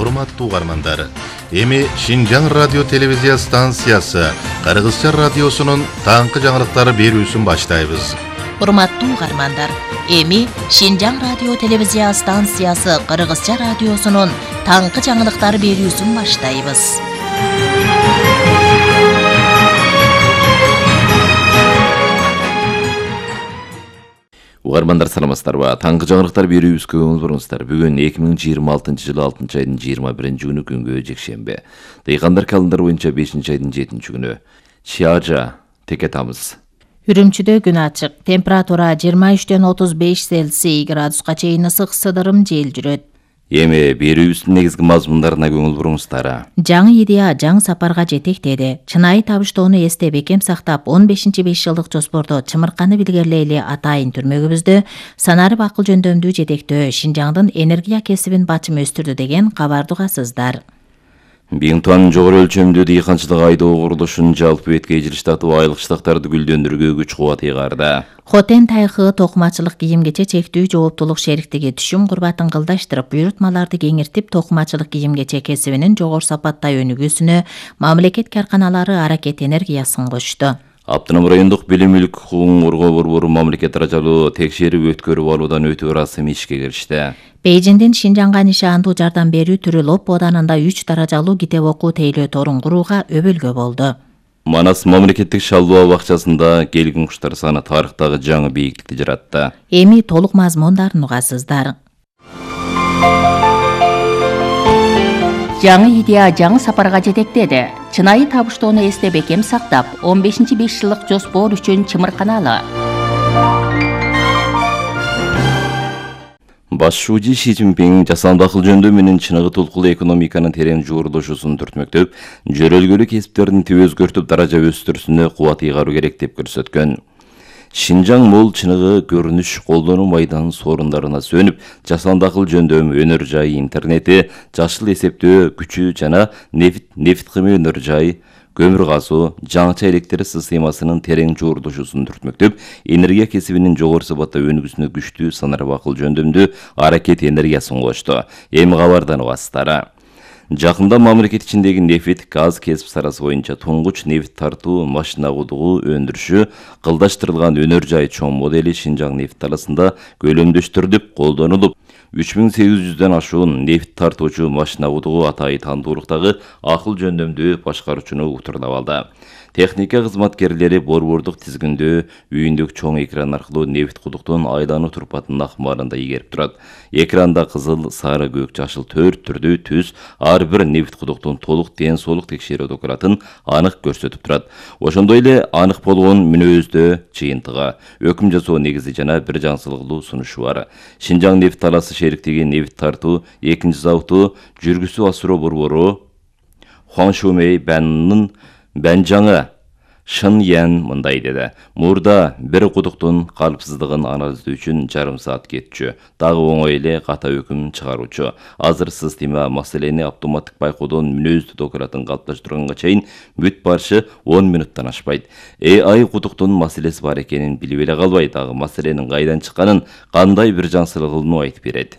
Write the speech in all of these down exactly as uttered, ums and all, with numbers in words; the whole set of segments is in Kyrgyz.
урматтуу угармандар. Эми Шинжаң радио телевизия станциясы Кыргызча радиосунун таңкы жаңылыктары берүүсүн баштайбыз. Урматтуу угармандар, эми Шинжаң радио телевизия станциясы Кыргызча радиосунун таңкы жаңылыктары берүүсүн баштайбыз. Угармандар саламатсыздарбы? Таңкы жаңылыктар берүүбүзгө көңүл буруңуздар. Бүгүн эки миң жыйырма алтынчы жылы алтынчы айдын жыйырма биринчи күнү күнгө жекшемби. Дыйкандар календар боюнча бешинчи айдын жетинчи күнү. Чиажа текетамыз. Үрүмчүдө күн ачык. Температура жыйырма үчтөн отуз беш Цельсий градуска чейин ысык сыдырым жел жүрөт. Эми берүүбүздүн негизги мазмундарына көңүл буруңуздар. Жаңы идея жаңы сапарга жетектеди. Чынайы табыштоону эсте бекем сактап, он бешинчи беш жылдык жоспордо чымырканы билгерлейли атайын түрмөгүбүздө санарып акыл жөндөмдүү жетектөө Шинжаңдын энергия кесибин бачым өстүрдү деген кабарды угасыздар. Биңтуан жогору өлчөмдүү дыйканчылык айдоо курулушун жалпы беткей жылыштатуу айлык штаттарды гүлдөндүрүүгө күч кубат ыйгарды. Хотен тайкы токумачылык кийимгече чектүү жооптулук шериктиги түшүм курбатын кылдаштырып, буйрутмаларды кеңиртип, токумачылык кийимгече кесибинин жогору сапаттай өнүгүүсүнө мамлекет карканалары аракет энергиясын кошту. Аптынам райондук билим мүлк укугун коргоо борбору мамлекет даражалуу текшерип өткөрүп алуудан өтүү ырасым ишке киришти. Бейжиңдин Шинжаңга нишандуу жардам берүү түрү Лоп оданында үч даражалуу китеп окуу тейлөө торун курууга өбөлгө болду. Манас мамлекеттик шалдоо бакчасында келгин куштар саны тарыхтагы жаңы бийиктикти жаратты. Эми толук мазмундарын угасыздар. Жаңы идея жаңы сапарга жетектеди. Чынайы табыштоону эсте бекем сактап, он бешинчи беш жылдык жоспор үчүн чымырканалы. Баш шүүжү Ши Цзиньпин жасанды акыл жөндөм менен чыныгы толкулуу экономиканын терең жуурулушусун түртмөктөп, жөрөлгөлүү кесиптердин түбө өзгөртүп даража өстүрүүсүнө кубат ыйгаруу керек деп көрсөткөн. Шинжаң мол чыныгы көрүнүш колдонуу майданын сорундарына сөнүп, жасанды акыл жөндөм, өнөр жай, интернети, жашыл эсептөө күчү жана нефт нефт кыймы өнөр жай, көмүр казуу, жаңыча электр системасынын терең жуурулушусун түртмөктөп, энергия кесибинин жогору сапатта өнүгүүсүнө күчтүү санарып акыл жөндөмдүү аракет энергиясын кошту. Эми кабардан угасыздар. Жакында мамлекет ичиндеги нефт, газ кесип саласы боюнча туңгуч нефт тартуу машина куудугу өндүрүшү кылдаштырылган өнөр жай чоң модели Шинжаң нефт таласында көлөмдөштүрүлүп колдонулуп, үч миң сегиз жүздөн ашуун нефт тартуучу машина куудугу атайы тандуулуктагы акыл жөндөмдүү башкаруучуну утурлап алды. Техника кызматкерлери борбордук тизгиндөө үйүндөгү чоң экран аркылуу нефт кудуктун айлануу турпатынын акмарында ийгерип турат. Экранда кызыл, сары, көк, жашыл төрт түрдүү түс ар бир нефт кудуктун толук ден соолук текшерүү документин анык көрсөтүп турат. Ошондой эле анык болгон мүнөздө жыйынтыгы, өкүм жасоо негизи жана бир жаңсылыктуу сунушу бар. Шинжаң нефт таласы шериктиги нефт тартуу экинчи заводу жүргүсү асыроо борбору Хуаңшумей Бэннын Бэнжаңы Шын Ян мындай деди. Мурда бир кудуктун калпсыздыгын анализдөө үчүн жарым саат кетчү. Дагы оңой эле ката өкүм чыгаруучу. Азыр система маселени автоматтык байкоодон мүнөздүү документин калыпташтырганга чейин бүт барышы он минуттан ашпайт. эй ай кудуктун маселеси бар экенин билип эле калбай, дагы маселенин кайдан чыкканын, кандай бир жаңсылыгын айтып берет.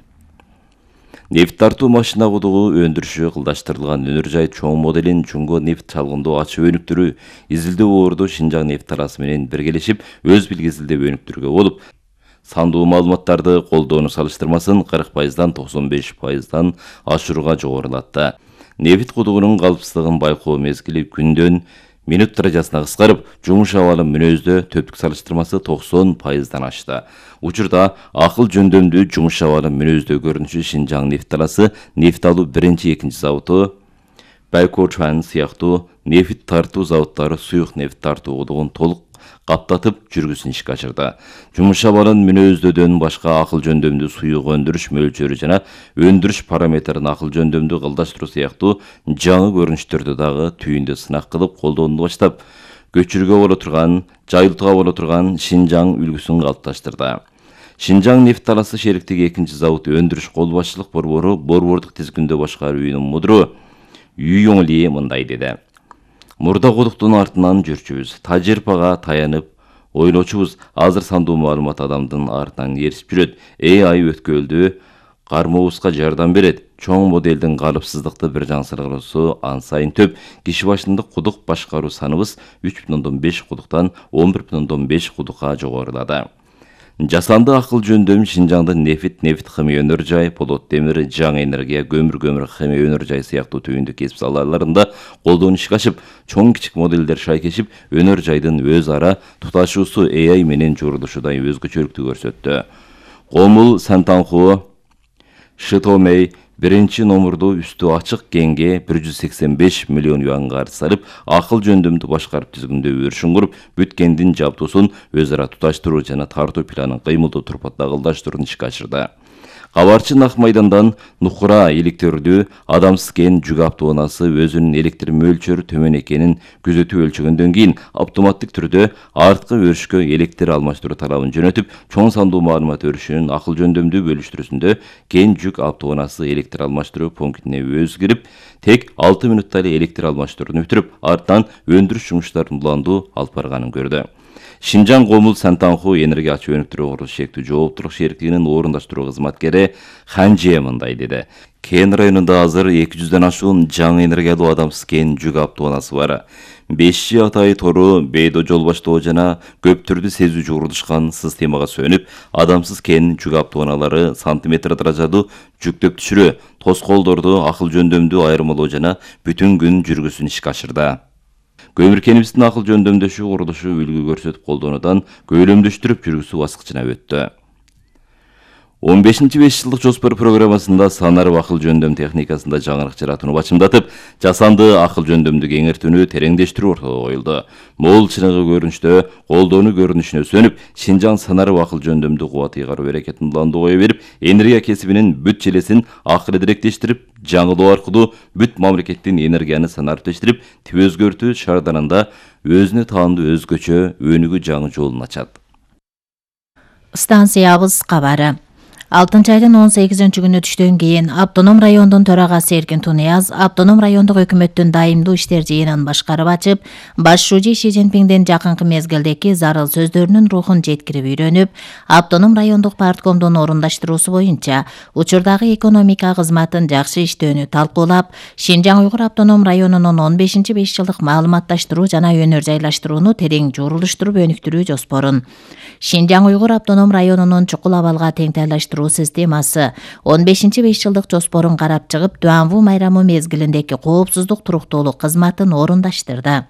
Нефт тартуу машина кудугу өндүрүшү кылдаштырылган өнөр жай чоң моделин Жунго нефт чалгындоо ачып өнүктүрүү изилдөө орду Шинжаң нефт таласы менен биргелешип өз билгисиздеп өнүктүрүүгө болуп, сандуу маалыматтарды колдонуу салыштырмасын кырк пайыздан токсон беш пайыздан ашырууга жогорулатты. Нефт кудугунун калпсыздыгын байкоо мезгили күндөн минут даражасына кыскарып, жумуш абалы мүнөздө төптүк салыштырмасы токсон пайыздан ашты. Учурда акыл жөндөмдүү жумуш абалы мүнөздө көрүнүшү Шинжаң нефт таласы нефт алуу биринчи, экинчи заводу Байкочуан сыяктуу нефт тартуу заводдору суюк нефт тартуу кудугун толук каптатып жүргүсүн ишке ачырды. Жумуш абалын мүнөздөдөн башка акыл жөндөмдүү суюк өндүрүш мөлчөрү жана өндүрүш параметрин акыл жөндөмдүү кылдаштыруу сыяктуу жаңы көрүнүштөрдү дагы түйүндө сынак кылып колдонууну баштап, көчүрүүгө боло турган, жайылтууга боло турган Шинжаң үлгүсүн калыпташтырды. Шинжаң нефт таласы шериктиги экинчи завод өндүрүш кол башчылык борбору борбордук тизгиндөө башкаруу үйүнүн мудру Юйоңли мындай деди. Мурда кудуктун артынан жүрчүбүз, тажрыйбага таянып ойлочубуз. Азыр сандуу маалымат адамдын артынан эрисип жүрөт. эй ай өткөлдү кармообузга жардам берет. Чоң моделдин калыпсыздыкты бир жаңсыргысуу ан сайын төп. Киши башындык кудук башкаруу саныбыз үч бүтүн ондон беш кудуктан он бир бүтүн ондон беш кудукка жогорулады. Жасанды акыл жөндөмү Шинжаңдын нефит, нефит химия өнөр жай, полот темир, жаңы энергия, көмүр көмүр химия өнөр жай сыяктуу түйүндүк кесип салаларында колдонушка ашып, чоң кичик модельдер шайкешип, өнөр жайдын өз ара туташуусу A I менен журулушудай өзгөчөлүктү көрсөттү. Комул Сантанху Шитомей биринчи номурду үстү ачык кеңге бир жүз сексен беш миллион юанга каржы салып, акыл жөндөмдү башкарып түзгөндө өршүн куруп, бүткендин жабдуусун өз ара туташтыруу жана тартуу планын кыймылдуу турпатта кылдаштырууну ишке ашырды. Кабарчы Нак майдандан Нукура электрлүү адамсыз кен жүк автоунаасы өзүнүн электр мөлчөрү төмөн экенин күзөтүп өлчөгөндөн кийин автоматтык түрдө арткы өрүшкө электр алмаштыруу талабын жөнөтүп, чоң сандуу маалымат өрүшүнүн акыл жөндөмдүү бөлүштүрүүсүндө кен жүк автоунаасы электр алмаштыруу пунктине өзү кирип, тек алты мүнөттө эле электр алмаштырууну бүтүрүп, артынан өндүрүш жумуштарын уландуу алып барганын көрдү. Шинжаң Комул Сантанху энергия ачуу өнүктүрүү курулуш шектүү жооптуулук шериктигинин орундаштыруу кызматкери Ханже мындай деди. Кен районунда азыр эки жүздөн ашуун жаңы энергиялуу адамсыз кен жүк автоунаасы бар. беш жи Атай тору, Бейдо жол баштоо жана көп түрдүү сезүү журулушкан системага сөнүп, адамсыз кен жүк автоунаалары сантиметр даражадуу жүктөп түшүрүү, тоскоолдорду акыл жөндөмдүү айырмалоо жана бүтүн күн жүргүсүн ишке ашырды. Көмүр кенибиздин акыл жөндөмдөшүү курулушу үлгү көрсөтүп колдонуудан көйлөмдөштүрүп жүргүзүү баскычына өттү. он бешинчи беш жылдык жоспор программасында санарып акыл жөндөм техникасында жаңырык жаратууну бачымдатып, жасанды акыл жөндөмдү кеңейтүүнү тереңдештирүү ортого коюлду. Мол чыныгы көрүнүштө колдонуу көрүнүшүнө сөнүп, Шинжаң санарып акыл жөндөмдү кубат ыйгаруу берекетин уланды кое берип, энергия кесибинин бүт желесин акыл директештирип, жаңылоо аркылуу бүт мамлекеттин энергияны санариптештирип, тип өзгөртүү шарданында өзүнө таандуу өзгөчө өнүгүү жаңы жолун ачат. Станциябыз кабары. алтынчы айдын он сегизинчи күнү түштөн кийин Автоном райондун төрагасы Эркин Тунияз Автоном райондук өкмөттүн дайымдуу иштер жыйынын башкарып ачып, баш шужи Ши Цзиньпиңдин жакынкы мезгилдеки зарыл сөздөрүнүн рухун жеткирип үйрөнүп, Автоном райондук парткомдун орундаштыруусу боюнча учурдагы экономика кызматын жакшы иштөөнү талкуулап, Шинжаң Уйгур автоном районунун он бешинчи беш жылдык маалыматташтыруу жана өнөр жайлаштырууну терең журулуштуруп өнүктүрүү жоспорун, Шинжаң Уйгур автоном районунун чукул абалга теңтайлаштыруу системасы он бешинчи беш жылдык жоспорун карап чыгып, Дуанву майрамы мезгилиндеки коопсуздук туруктуулук кызматын орундаштырды.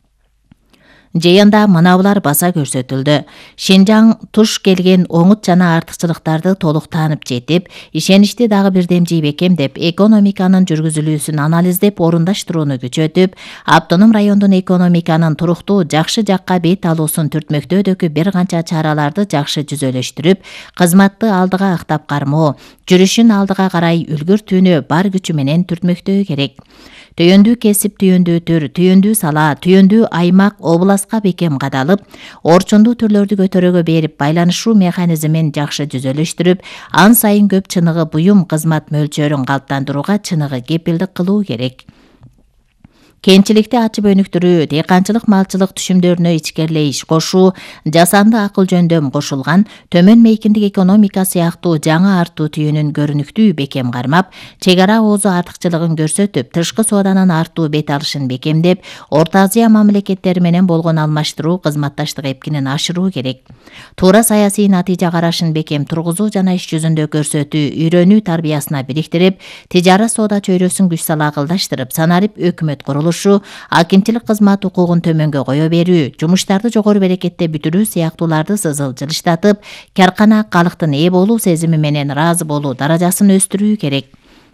Жыйында мынабулар баса көрсөтүлдү. Шинжаң туш келген оңут жана артыкчылыктарды толук таанып жетип, ишеничти дагы бирдем жий бекемдеп, экономиканын жүргүзүлүүсүн анализдеп, орундаштырууну күчөтүп, автоном райондун экономиканын туруктуу жакшы жакка бет алуусун түртмөктөөдөгү бир канча чараларды жакшы жүзөлөштүрүп, кызматты алдыга актап кармоо, жүрүшүн алдыга карай үлгүртүүнү бар күчү менен түртмөктөө керек. Түйөндүү кесип, түйөндүү түр, түйөндүү сала, түйөндүү аймак, обласка бекем кадалып, орчундуу түрлөрдү көтөрөгө берип, байланышуу механизмин жакшы жүзөлөштүрүп, ан сайын көп чыныгы буюм кызмат мөлчөрүн калыптандырууга чыныгы кепилдик кылуу керек. Кенчиликти ачып өнүктүрүү, дыйканчылык малчылык түшүмдөрүнө ичкерлей иш кошуу, жасанды акыл жөндөм кошулган, төмөн мейкиндик экономика сыяктуу жаңы артуу түйүнүн көрүнүктүү бекем кармап, чек ара оозу артыкчылыгын көрсөтүп, тышкы сооданын артуу бет алышын бекемдеп, Орто Азия мамлекеттери менен болгон алмаштыруу кызматташтык эпкинин ашыруу керек. Туура саясий натыйжа карашын бекем тургузуу жана иш жүзүндө көрсөтүү, үйрөнүү тарбиясына бириктирип, тижара соода чөйрөсүн күч сала акылдаштырып, санарип өкмөт курулушу, акимчилик кызмат укугун төмөнгө кое берүү, жумуштарды жогору берекетте бүтүрүү сыяктууларды сызыл жылыштатып, каркана калктын ээ болуу сезими менен ыраазы болуу даражасын өстүрүү керек.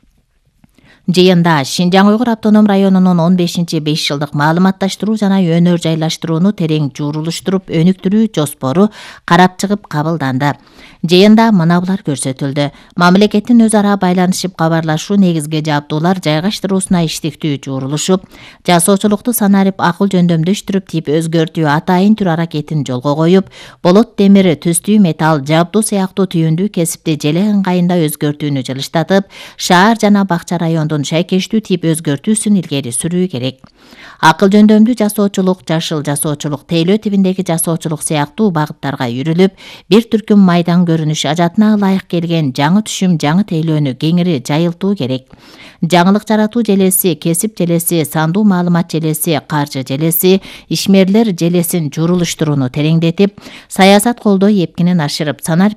Жыйында Шинжаң Уйгур автоном районунун он бешинчи беш жылдык маалыматташтыруу жана өнөр жайлаштырууну терең журулуштуруп өнүктүрүү жоспору карап чыгып кабылданды. Жыйында мынабулар көрсөтүлдү. Мамлекеттин өз ара байланышып кабарлашуу негизги жабдуулар жайгаштыруусуна иштиктүү журулушуп, жасоочулукту санарип акыл жөндөмдөштүрүп, тип өзгөртүү атайын түр аракетин жолго коюп, болот темир, түстүү металл, жабдуу сыяктуу түйүндүү кесипти желе ыңгайында өзгөртүүнү жылыштатып, шаар жана бакча райондун жашоодон шайкештүү тип өзгөртүүсүн илгери сүрүү керек. Акыл жөндөмдүү жасоочулук, жашыл жасоочулук, тейлөө тибиндеги жасоочулук сыяктуу багыттарга үйрүлүп, бир түркүм майдан көрүнүш ажатына ылайык келген жаңы түшүм, жаңы тейлөөнү кеңири жайылтуу керек. Жаңылык жаратуу желеси, кесип желеси, сандуу маалымат желеси, каржы желеси, ишмерлер желесин журулуштурууну тереңдетип, саясат колдоо эпкинин ашырып, санар